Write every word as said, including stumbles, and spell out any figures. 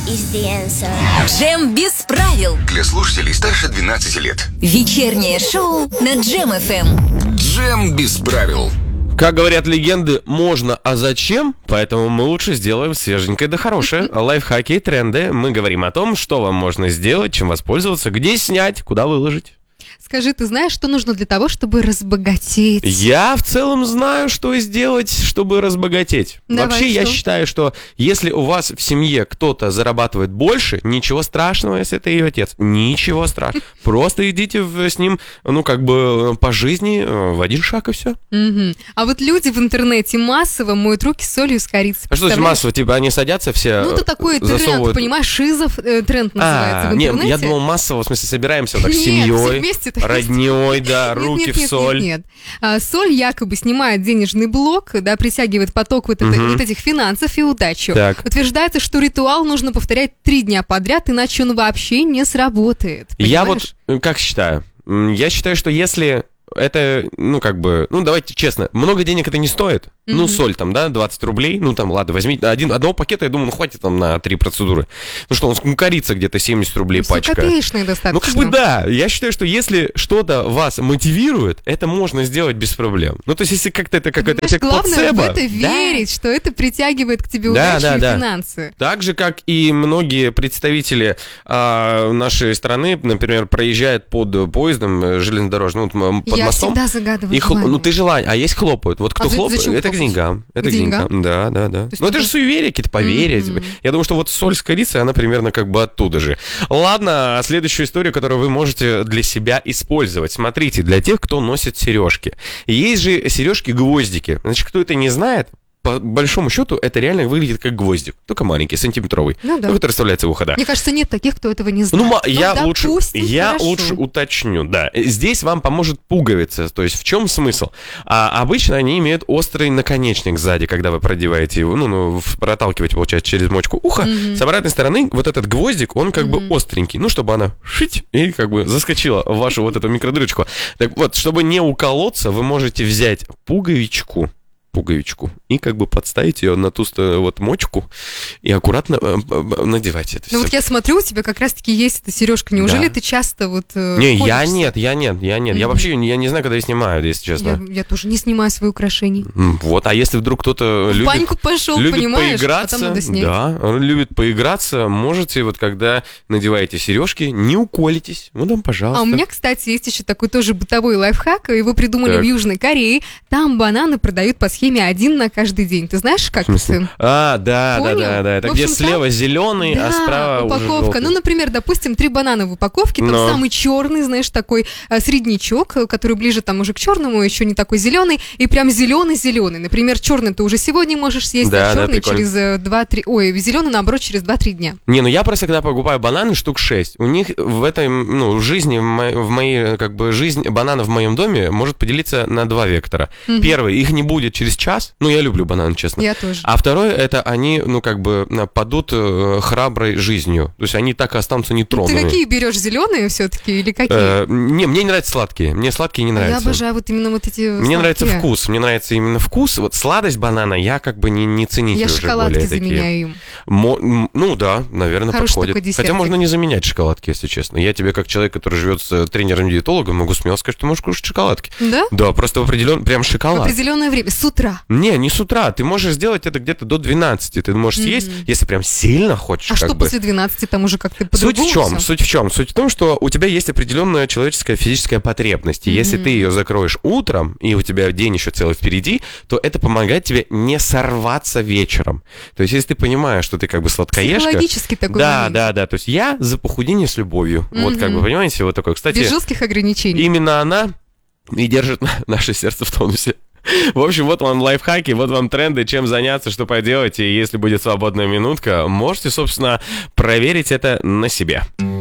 is the answer. Джем без правил. Для слушателей старше двенадцати лет. Вечернее шоу на Джем эф эм. Джем без правил. Как говорят легенды, можно, а зачем? Поэтому мы лучше сделаем свеженькое да хорошее. Лайфхаки и тренды. Мы говорим о том, что вам можно сделать, чем воспользоваться, где снять, куда выложить. Скажи, ты знаешь, что нужно для того, чтобы разбогатеть? Я в целом знаю, что сделать, чтобы разбогатеть. Давай, Вообще, что? я считаю, что если у вас в семье кто-то зарабатывает больше, ничего страшного, если это ее отец. Ничего страшного. Просто идите в- с ним, ну, как бы по жизни э, в один шаг и все. Мгм. А вот люди в интернете массово моют руки с солью с корицей. А что значит Представляешь? массово? Типа они садятся все, Ну, это э, такой тренд, засовывают... понимаешь, шизов э, тренд называется А, в нет, интернете. я думал массово, в смысле, собираемся вот так с Нет, все семьей, вместе так родней, да, Нет, руки нет, в нет, соль. Нет, нет. А, соль якобы снимает денежный блок, да, притягивает поток вот, это- вот этих финансов и удачу. Так. Утверждается, что ритуал нужно повторять три дня подряд, иначе он вообще не сработает. Я Понимаешь? вот, э, как считаю? М, Я считаю, что если это, ну, как бы, ну, давайте честно, много денег это не стоит. Ну, соль там, да, двадцать рублей, ну, там, ладно, возьмите один, одного пакета, я думаю, ну, хватит там на три процедуры. Ну, что, он с- ну, корица где-то семьдесят рублей Всё пачка. копеечное достаточно. Ну, как бы да, я считаю, что если что-то вас мотивирует, это можно сделать без проблем. Ну, то есть, если как-то это какой-то Понимаешь, эффект главное плацебо. в это да. верить, что это притягивает к тебе Да, удачу да, и да. финансы. Так же, как и многие представители а, нашей страны, например, проезжают под поездом э, железнодорожным, ну, м, под Я мостом. всегда загадываю И хло- желание. Ну, ты желание, а есть хлопают. Вот кто А за- хлопает, зачем это к хлопать? деньгам. Это К к деньгам. деньгам? Да, да, да. есть Ну, это это- же суеверие, какие-то поверья. Мгм. Я думаю, что вот соль с корицей, она примерно как бы оттуда же. Ладно, следующую историю, которую вы можете для себя использовать. Смотрите, для тех, кто носит сережки. Есть же сережки-гвоздики. Значит, кто это не знает, по большому счету, это реально выглядит как гвоздик. Только маленький, сантиметровый. Ну да. Ну, который вставляется в ухо, да. Мне кажется, нет таких, кто этого не Ну, знает. ма- Ну, я лучше, допустим, я хорошо. лучше уточню, да. Здесь вам поможет пуговица. То есть в чем смысл? А, обычно они имеют острый наконечник сзади, когда вы продеваете его, ну, ну в- проталкиваете, получается, через мочку уха. С обратной стороны вот этот гвоздик, он как бы остренький. Ну, чтобы она шить и как бы заскочила в вашу вот эту микродырочку. Так вот, чтобы не уколоться, вы можете взять пуговичку, пуговичку и как бы подставить ее на ту сто- вот мочку и аккуратно э, э, надевать это Ну все. вот я смотрю, у тебя как раз-таки есть эта сережка. Неужели Да. ты часто вот э, Не, я пользуешься? нет, я нет, я нет. Я Мгм. вообще я не знаю, когда ее снимают, если Я, честно. я тоже не снимаю свои украшения. М, Вот, а если вдруг кто-то В любит, баньку пошел, любит понимаешь? поиграться, Потом надо снять. да, он любит поиграться, можете вот когда надеваете сережки, не уколитесь, ну там, пожалуйста. А у меня, кстати, есть еще такой тоже бытовой лайфхак. Его придумали Так. в Южной Корее. Там бананы продают по схеме один на каждый день. Ты знаешь, как В смысле? это? А, да, да, Понял? да, да. Это В где общем, слева зеленый, а Да, справа уже упаковка. желтый. Ну, например, допустим, три банана в упаковке. Там Но. самый черный, знаешь, такой э, среднячок, э, который ближе там уже к черному, еще не такой зеленый. И прям зеленый-зеленый. Например, черный ты уже сегодня можешь съесть, Да, а да, черный прикольно. через э, два-три... Ой, зеленый, наоборот, через два-три дня. Не, ну я просто когда покупаю бананы, штук шесть, у них в этой, ну, в жизни, в мо- в моей, как бы, жизнь банана в моем доме может поделиться на два вектора. Первый, их не будет через час, ну, я люблю бананы, честно. Я тоже. А второе, это они, ну, как бы, на- падут э, храброй жизнью. То есть они так и останутся Ты нетронутыми. какие берешь, зеленые все-таки или какие? Э, не, мне не нравятся сладкие. Мне сладкие не Я нравятся. обожаю вот именно вот эти Мне нравится сладкие. вкус, мне нравится именно вкус. Вот сладость банана я как бы не, не ценитель Я уже шоколадки более такие. заменяю им. Мо- м, ну да, наверное, Хороший подходит. такой десертик. Хотя можно не заменять шоколадки, если честно. Я тебе, как человек, который живет с э, тренером-диетологом, могу смело сказать, что ты можешь кушать шоколадки. Да? Да, просто в определенный, прям В шоколад. определенное время, с утра. Не, не с утра. Ты можешь сделать это где-то до двенадцати. Ты можешь съесть, если прям сильно хочешь. А как что бы. после двенадцати там уже как-то Суть по-другому в чем? всё? Суть в чем? Суть в том, что у тебя есть определенная человеческая физическая потребность. И если ты ее закроешь утром, и у тебя день еще целый впереди, то это помогает тебе не сорваться вечером. То есть, если ты понимаешь, что ты как бы сладкоежка... Психологический такой Да, момент. да, да. То есть я за похудение с любовью. Вот как бы, понимаете, вот такой. Кстати, Без жестких ограничений. именно она и держит на- наше сердце в тонусе. В общем, вот вам лайфхаки, вот вам тренды, чем заняться, что поделать. И если будет свободная минутка, можете, собственно, проверить это на себе.